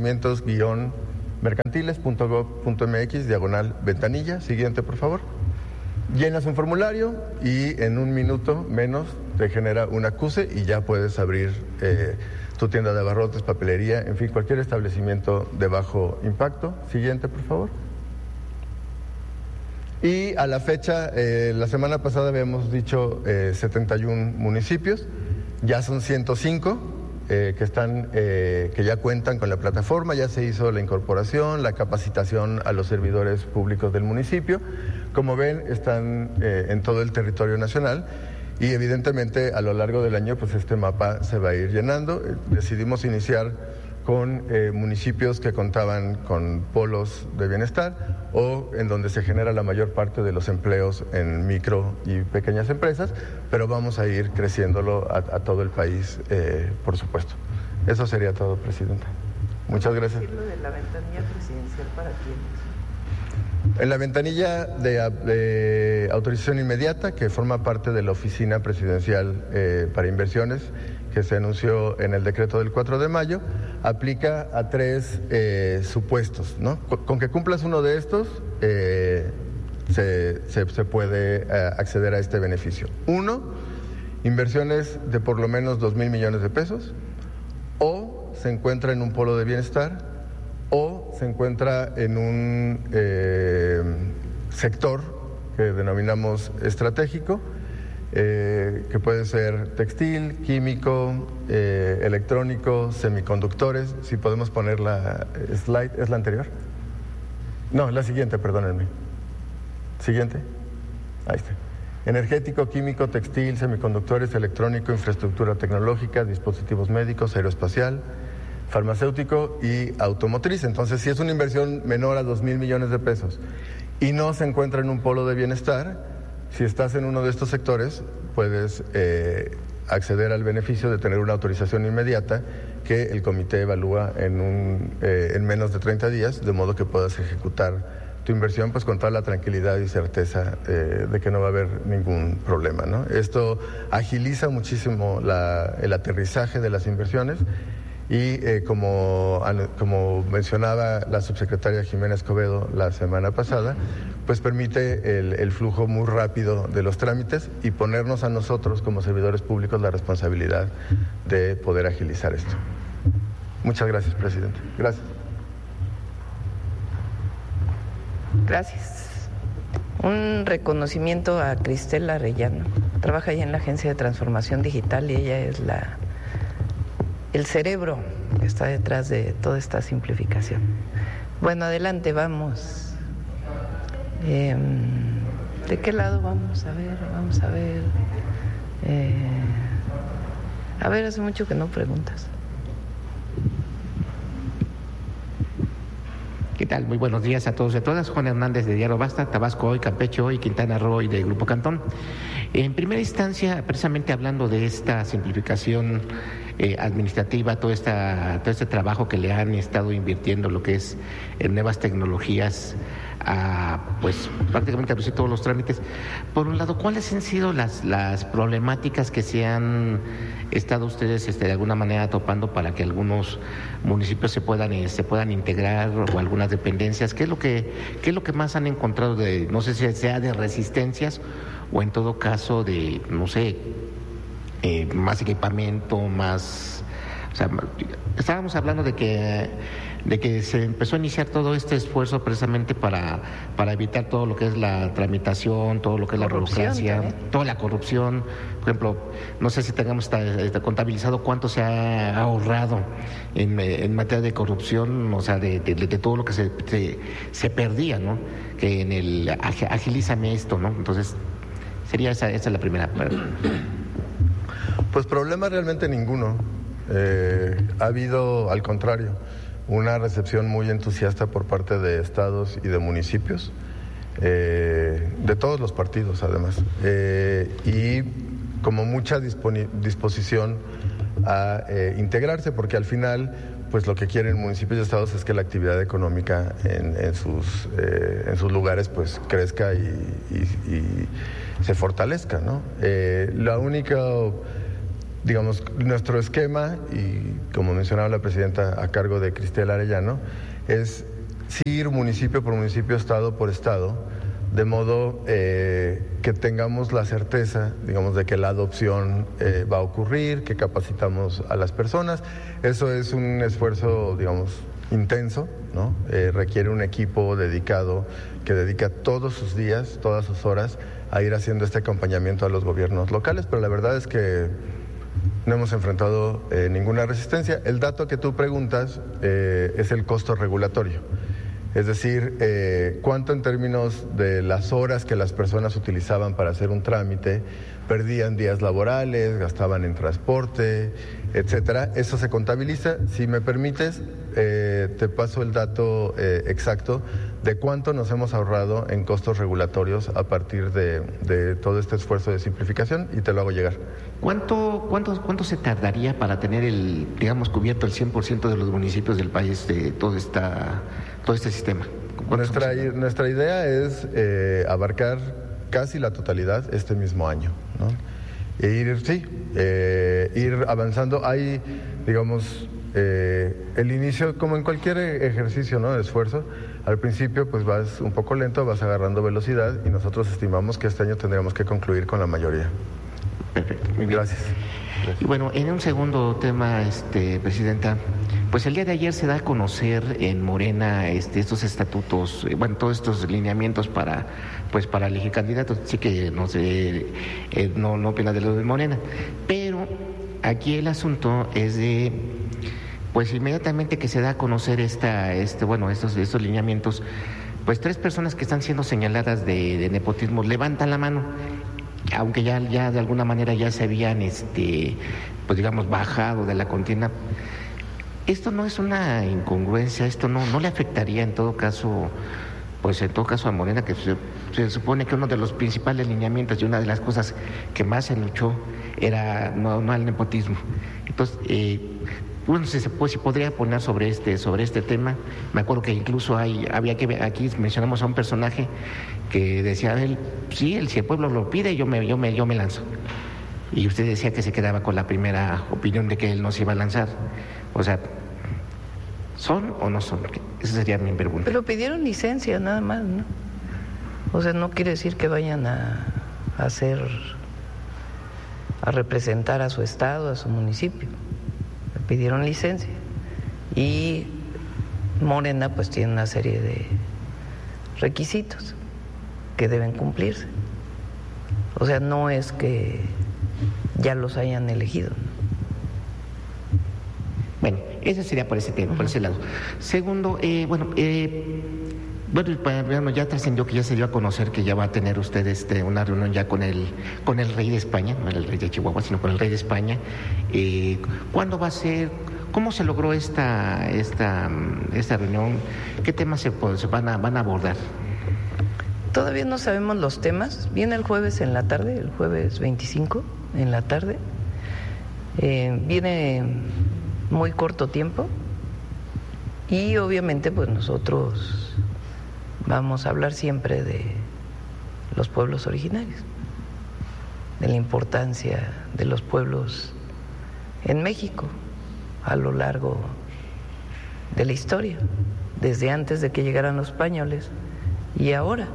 establecimientos-mercantiles.gov.mx/ventanilla. Siguiente, por favor. Llenas un formulario y en 1 minuto menos te genera un acuse y ya puedes abrir tu tienda de abarrotes, papelería, en fin, cualquier establecimiento de bajo impacto. Siguiente, por favor. Y a la fecha, la semana pasada habíamos dicho 71 municipios, ya son 105 que ya cuentan con la plataforma, ya se hizo la incorporación, la capacitación a los servidores públicos del municipio. Como ven, están en todo el territorio nacional y evidentemente a lo largo del año pues este mapa se va a ir llenando. Decidimos iniciar con municipios que contaban con polos de bienestar o en donde se genera la mayor parte de los empleos en micro y pequeñas empresas, pero vamos a ir creciéndolo a todo el país, por supuesto. Eso sería todo, Presidenta. Muchas gracias. ¿Qué es lo de la ventanilla presidencial para quiénes? En la ventanilla de autorización inmediata, que forma parte de la Oficina Presidencial para Inversiones, que se anunció en el decreto del 4 de mayo, aplica a 3 supuestos, ¿no? Con que cumplas uno de estos, se puede acceder a este beneficio. 1, inversiones de por lo menos 2,000 millones de pesos, o se encuentra en un polo de bienestar, o se encuentra en un sector que denominamos estratégico, que puede ser textil, químico, electrónico, semiconductores. Si podemos poner la slide, ¿es la anterior? No, la siguiente, perdónenme. Siguiente. Ahí está. Energético, químico, textil, semiconductores, electrónico, infraestructura tecnológica, dispositivos médicos, aeroespacial, farmacéutico y automotriz. Entonces, si es una inversión menor a 2,000 millones de pesos y no se encuentra en un polo de bienestar, si estás en uno de estos sectores, puedes acceder al beneficio de tener una autorización inmediata que el comité evalúa en menos de 30 días, de modo que puedas ejecutar tu inversión pues con toda la tranquilidad y certeza de que no va a haber ningún problema, ¿no? Esto agiliza muchísimo el aterrizaje de las inversiones y como mencionaba la subsecretaria Jimena Escobedo la semana pasada, pues permite el flujo muy rápido de los trámites y ponernos a nosotros como servidores públicos la responsabilidad de poder agilizar esto. Muchas gracias, presidente. Gracias. Gracias. Un reconocimiento a Cristela Arellano. Trabaja ahí en la Agencia de Transformación Digital y ella es el cerebro que está detrás de toda esta simplificación. Bueno, adelante, vamos. ¿De qué lado vamos? Vamos a ver. Hace mucho que no preguntas. ¿Qué tal? Muy buenos días a todos y a todas. Juan Hernández de Diario Basta, Tabasco Hoy, Campeche Hoy, Quintana Roo y de Grupo Cantón. En primera instancia, precisamente hablando de esta simplificación administrativa, todo este trabajo que le han estado invirtiendo, lo que es en nuevas tecnologías, pues prácticamente reducir todos los trámites. Por un lado, ¿cuáles han sido las problemáticas que se han estado ustedes de alguna manera topando para que algunos municipios se puedan integrar o algunas dependencias? ¿Qué es lo que más han encontrado no sé si sea de resistencias o en todo caso de, no sé, más equipamiento, más... O sea, estábamos hablando de que se empezó a iniciar todo este esfuerzo precisamente para evitar todo lo que es la tramitación, todo lo que es la burocracia, toda la corrupción. Por ejemplo, no sé si tengamos contabilizado cuánto se ha ahorrado en materia de corrupción, o sea, de todo lo que se perdía, ¿no? Que en el agilízame esto, ¿no? Entonces, sería esa es la primera. Pues problema realmente ninguno. Ha habido, al contrario, una recepción muy entusiasta por parte de estados y de municipios, de todos los partidos además, y como mucha disposición a integrarse, porque al final pues lo que quieren municipios y estados es que la actividad económica en sus lugares pues crezca y se fortalezca, ¿no? La única, digamos, nuestro esquema, y como mencionaba la presidenta a cargo de Cristel Arellano, es sí ir municipio por municipio, estado por estado, de modo que tengamos la certeza, digamos, de que la adopción va a ocurrir, que capacitamos a las personas. Eso es un esfuerzo, digamos, intenso, ¿no? Requiere un equipo dedicado que dedica todos sus días, todas sus horas a ir haciendo este acompañamiento a los gobiernos locales, pero la verdad es que no hemos enfrentado ninguna resistencia. El dato que tú preguntas es el costo regulatorio. Es decir, cuánto en términos de las horas que las personas utilizaban para hacer un trámite, perdían días laborales, gastaban en transporte, etcétera. Eso se contabiliza. Si me permites, te paso el dato exacto de cuánto nos hemos ahorrado en costos regulatorios a partir de todo este esfuerzo de simplificación, y te lo hago llegar. ¿Cuánto se tardaría para tener cubierto el 100% de los municipios del país de todo este sistema? Nuestra idea es abarcar casi la totalidad este mismo año, ¿no? Ir avanzando. Hay, digamos, el inicio, como en cualquier ejercicio, ¿no?, de esfuerzo, al principio pues vas un poco lento, vas agarrando velocidad, y nosotros estimamos que este año tendremos que concluir con la mayoría. Perfecto, muy bien. Gracias. Y bueno, en un segundo tema, Presidenta, pues el día de ayer se da a conocer en Morena estos estatutos, todos estos lineamientos para elegir candidatos. Sí que no opina de lo de Morena, pero aquí el asunto es de, pues inmediatamente que se da a conocer estos lineamientos, pues 3 personas que están siendo señaladas de nepotismo levantan la mano, aunque ya de alguna manera ya se habían pues digamos bajado de la contienda. Esto no es una incongruencia, esto no le afectaría en todo caso a Morena, que se supone que uno de los principales lineamientos y una de las cosas que más se luchó era no al nepotismo. Entonces, si podría poner sobre este tema. Me acuerdo que incluso aquí mencionamos a un personaje que decía él, si el pueblo lo pide, yo me lanzo. Y usted decía que se quedaba con la primera opinión de que él no se iba a lanzar. O sea, ¿son o no son? Esa sería mi pregunta. Pero pidieron licencia nada más, ¿no? O sea, no quiere decir que vayan a representar a su estado, a su municipio. Pidieron licencia, y Morena pues tiene una serie de requisitos que deben cumplirse. O sea, no es que ya los hayan elegido, ¿no? Bueno, ese sería por ese tema, por ese lado. Segundo, ya trascendió que ya se dio a conocer que ya va a tener usted una reunión ya con el rey de España, no el rey de Chihuahua, sino con el rey de España. ¿Cuándo va a ser? ¿Cómo se logró esta reunión? ¿Qué temas van a abordar? Todavía no sabemos los temas. Viene el jueves en la tarde, el jueves 25 en la tarde. Viene muy corto tiempo, y obviamente pues nosotros vamos a hablar siempre de los pueblos originarios, de la importancia de los pueblos en México a lo largo de la historia, desde antes de que llegaran los españoles y ahora,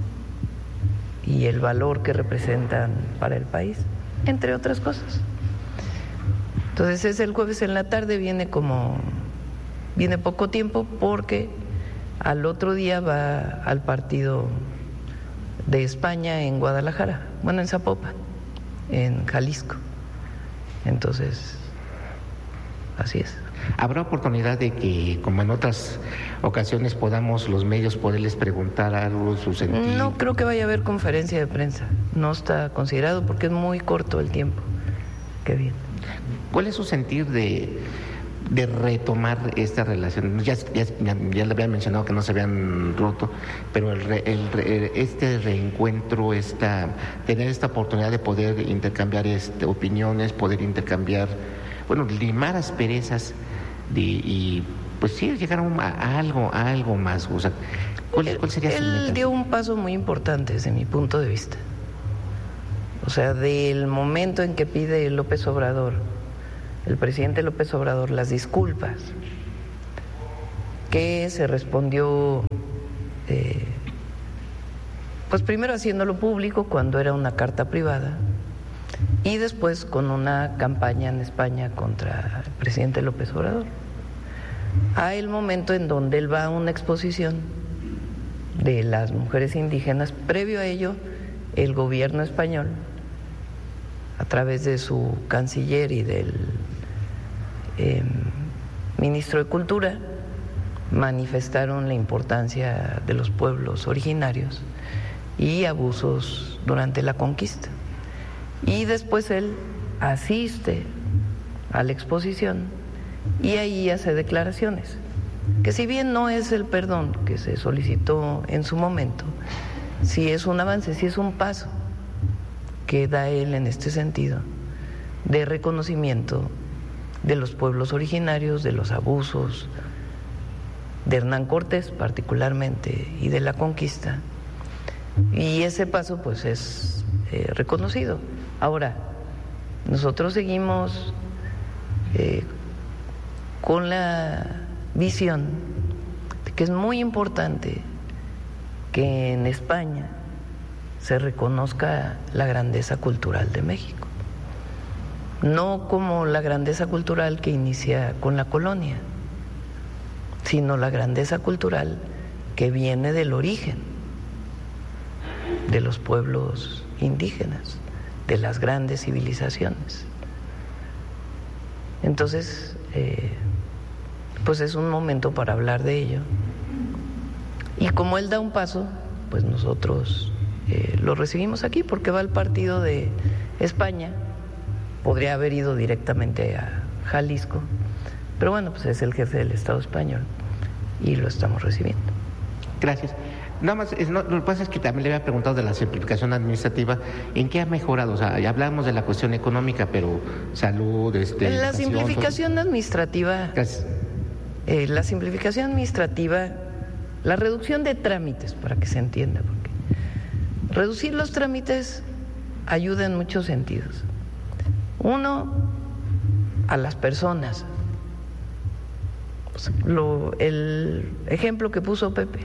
y el valor que representan para el país, entre otras cosas. Entonces es el jueves en la tarde, viene poco tiempo, porque al otro día va al partido de España en Guadalajara, en Zapopan, en Jalisco. Entonces, así es. ¿Habrá oportunidad de que, como en otras ocasiones, los medios poderles preguntar algo, su sentido? No creo que vaya a haber conferencia de prensa, no está considerado porque es muy corto el tiempo que viene. ¿Cuál es su sentir de retomar esta relación. Ya le había mencionado que no se habían roto, pero este reencuentro, tener esta oportunidad de poder intercambiar opiniones, poder intercambiar, limar asperezas y pues sí, llegar a algo más. O sea, ¿cuál sería su meta? Él dio un paso muy importante desde mi punto de vista. O sea, del momento en que pide López Obrador, el presidente López Obrador, las disculpas, que se respondió, pues primero haciéndolo público cuando era una carta privada y después con una campaña en España contra el presidente López Obrador. A el momento en donde él va a una exposición de las mujeres indígenas, previo a ello, el gobierno español, a través de su canciller y del ministro de Cultura, manifestaron la importancia de los pueblos originarios y abusos durante la conquista. Y después él asiste a la exposición y ahí hace declaraciones, que si bien no es el perdón que se solicitó en su momento, sí es un avance, sí es un paso que da él en este sentido de reconocimiento de los pueblos originarios, de los abusos de Hernán Cortés particularmente y de la conquista, y ese paso pues es reconocido. Ahora, nosotros seguimos con la visión de que es muy importante que en España se reconozca la grandeza cultural de México, no como la grandeza cultural que inicia con la colonia, sino la grandeza cultural que viene del origen de los pueblos indígenas, de las grandes civilizaciones. Entonces, pues es un momento para hablar de ello. Y como él da un paso, pues nosotros lo recibimos aquí, porque va al partido de España. Podría haber ido directamente a Jalisco, pero bueno, pues es el jefe del Estado español y lo estamos recibiendo. Gracias. Nada más, lo que pasa es que también le había preguntado de la simplificación administrativa, ¿en qué ha mejorado? O sea, ya hablamos de la cuestión económica, pero salud, la simplificación administrativa, la simplificación administrativa, la reducción de trámites, para que se entienda, porque reducir los trámites ayuda en muchos sentidos. Uno, a las personas. El ejemplo que puso Pepe,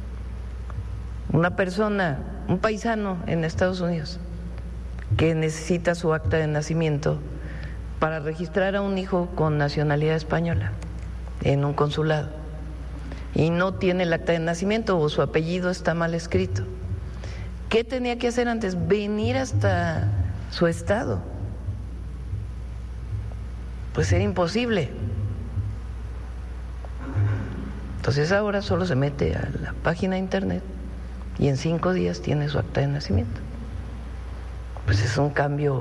una persona, un paisano en Estados Unidos que necesita su acta de nacimiento para registrar a un hijo con nacionalidad española en un consulado y no tiene el acta de nacimiento o su apellido está mal escrito. ¿Qué tenía que hacer antes? Venir hasta su estado. Pues era imposible. Entonces ahora solo se mete a la página de internet y en 5 días tiene su acta de nacimiento. Pues es un cambio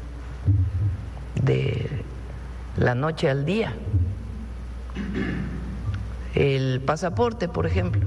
de la noche al día. El pasaporte, por ejemplo,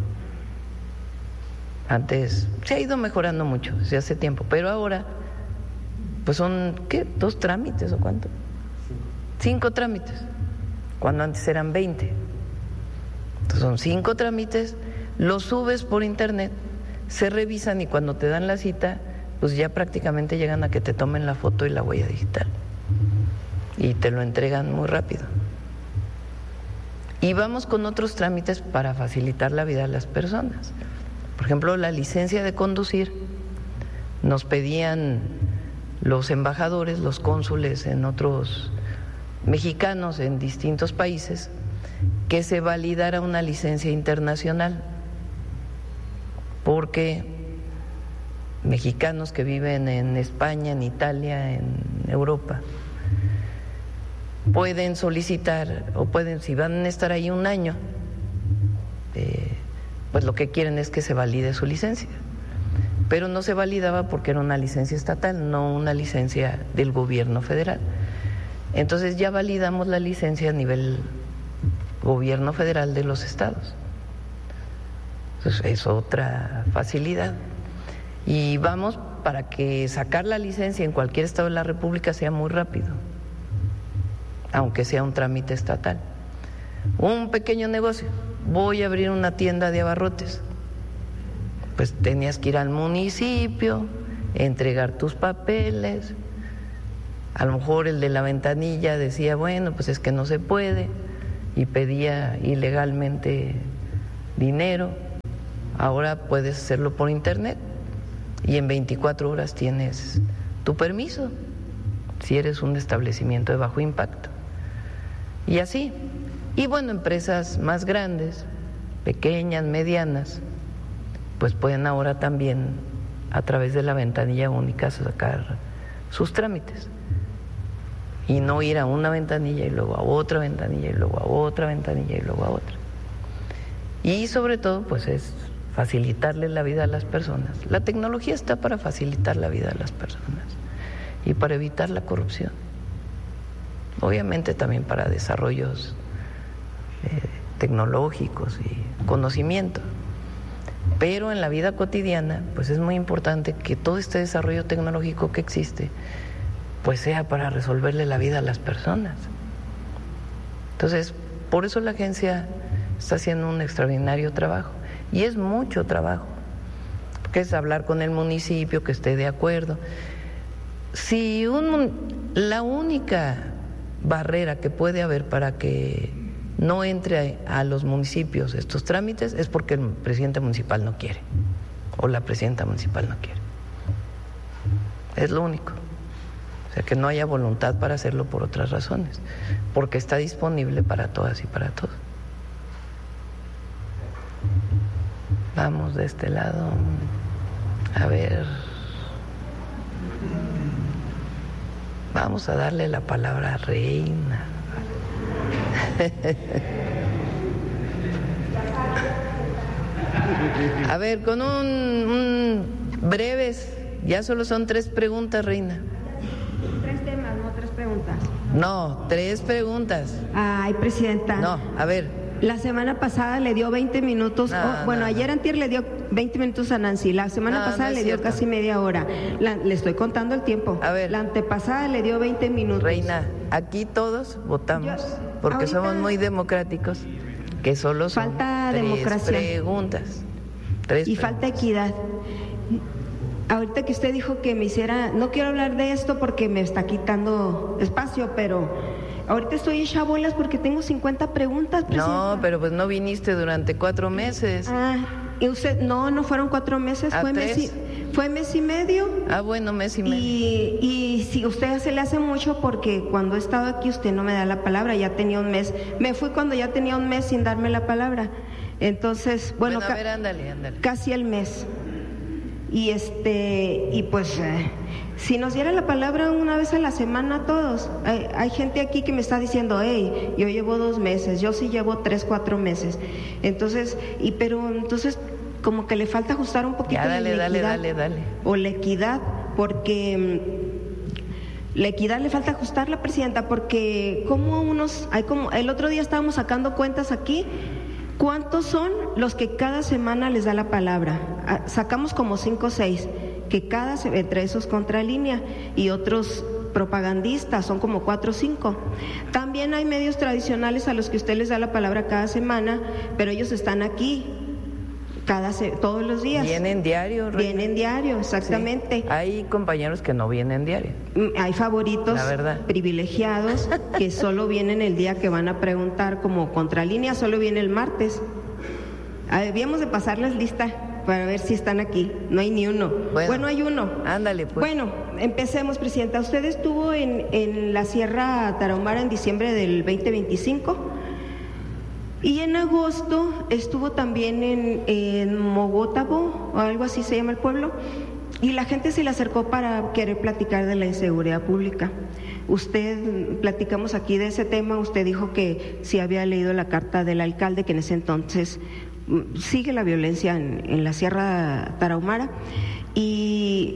antes se ha ido mejorando mucho desde hace tiempo, pero ahora pues son, ¿qué? 2 trámites o cuánto, 5 trámites, cuando antes eran 20. Entonces son 5 trámites, los subes por internet, se revisan y cuando te dan la cita, pues ya prácticamente llegan a que te tomen la foto y la huella digital y te lo entregan muy rápido. Y vamos con otros trámites para facilitar la vida a las personas. Por ejemplo, la licencia de conducir, nos pedían los embajadores, los cónsules en otros mexicanos en distintos países, que se validara una licencia internacional, porque mexicanos que viven en España, en Italia, en Europa, pueden solicitar o pueden, si van a estar ahí un año, pues lo que quieren es que se valide su licencia, pero no se validaba porque era una licencia estatal, no una licencia del gobierno federal. Entonces ya validamos la licencia a nivel gobierno federal de los estados. Entonces es otra facilidad. Y vamos para que sacar la licencia en cualquier estado de la República sea muy rápido, aunque sea un trámite estatal. Un pequeño negocio, voy a abrir una tienda de abarrotes, pues tenías que ir al municipio, entregar tus papeles. A lo mejor el de la ventanilla decía, bueno, pues es que no se puede, y pedía ilegalmente dinero. Ahora puedes hacerlo por internet y en 24 horas tienes tu permiso, si eres un establecimiento de bajo impacto. Y así. Y bueno, empresas más grandes, pequeñas, medianas, pues pueden ahora también a través de la ventanilla única sacar sus trámites y no ir a una ventanilla y luego a otra ventanilla y luego a otra ventanilla y luego a otra. Y sobre todo pues es facilitarle la vida a las personas. La tecnología está para facilitar la vida a las personas y para evitar la corrupción. Obviamente también para desarrollos tecnológicos y conocimiento. Pero en la vida cotidiana, pues es muy importante que todo este desarrollo tecnológico que existe, pues sea para resolverle la vida a las personas. Entonces, por eso la agencia está haciendo un extraordinario trabajo. Y es mucho trabajo, porque es hablar con el municipio, que esté de acuerdo. Si la única barrera que puede haber para que no entre a los municipios estos trámites es porque el presidente municipal no quiere o la presidenta municipal no quiere. Es lo único. O sea, que no haya voluntad para hacerlo por otras razones, porque está disponible para todas y para todos. Vamos de este lado. A ver. Vamos a darle la palabra a Reina. A ver, con un breves, ya solo son 3 preguntas, Reina. 3 temas, no 3 preguntas. No, 3 preguntas. Ay, presidenta. No, a ver. La semana pasada le dio 20 minutos, ayer antier le dio 20 minutos a Nancy, la semana pasada le dio casi media hora, le estoy contando el tiempo. A ver. La antepasada le dio 20 minutos. Reina, aquí todos votamos, porque ahorita somos muy democráticos, que solo son falta 3 democracia. Preguntas. Y falta equidad. Ahorita que usted dijo que me hiciera, no quiero hablar de esto porque me está quitando espacio, pero ahorita estoy hecha bolas porque tengo 50 preguntas, presidenta. No, pero pues no viniste durante 4 meses. Y usted, no fueron 4 meses, fue mes y medio. Bueno, mes y medio. Y si usted se le hace mucho porque cuando he estado aquí usted no me da la palabra, ya tenía un mes. Me fui cuando ya tenía un mes sin darme la palabra. Entonces, bueno, a ver, ándale. Casi el mes. Y pues si nos diera la palabra una vez a la semana a todos. Hay gente aquí que me está diciendo, hey, yo llevo 2 meses, yo sí llevo 3, 4 meses. Entonces, entonces como que le falta ajustar un poquito la equidad. Dale. O la equidad, porque la equidad le falta ajustarla, presidenta, porque como el otro día estábamos sacando cuentas aquí. ¿Cuántos son los que cada semana les da la palabra? Sacamos como 5 o 6, que entre esos Contralínea y otros propagandistas, son como 4 o 5. También hay medios tradicionales a los que usted les da la palabra cada semana, pero ellos están aquí todos los días. Vienen diario, Reina. Vienen diario, exactamente. Sí. Hay compañeros que no vienen diario. Hay favoritos privilegiados que solo vienen el día que van a preguntar, como Contralínea solo viene el martes. Debíamos de pasarles lista para ver si están aquí. No hay ni uno. Bueno, hay uno. Ándale, pues. Bueno, empecemos, presidenta. Usted estuvo en la Sierra Tarahumara en diciembre del 2025. Y en agosto estuvo también en Mogótabo, o algo así se llama el pueblo, y la gente se le acercó para querer platicar de la inseguridad pública. Platicamos aquí de ese tema, usted dijo que sí había leído la carta del alcalde, que en ese entonces sigue la violencia en la Sierra Tarahumara, y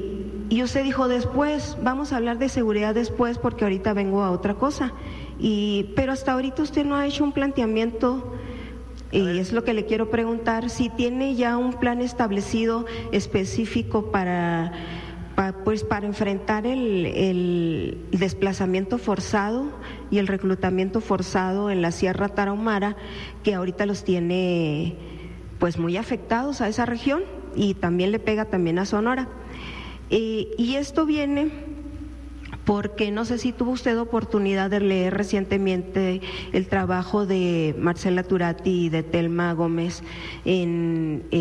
y usted dijo después, vamos a hablar de seguridad después porque ahorita vengo a otra cosa. Pero hasta ahorita usted no ha hecho un planteamiento, y es lo que le quiero preguntar, si tiene ya un plan establecido específico para enfrentar el desplazamiento forzado y el reclutamiento forzado en la Sierra Tarahumara, que ahorita los tiene pues muy afectados a esa región y también le pega también a Sonora. Y esto viene porque no sé si tuvo usted oportunidad de leer recientemente el trabajo de Marcela Turati y de Telma Gómez en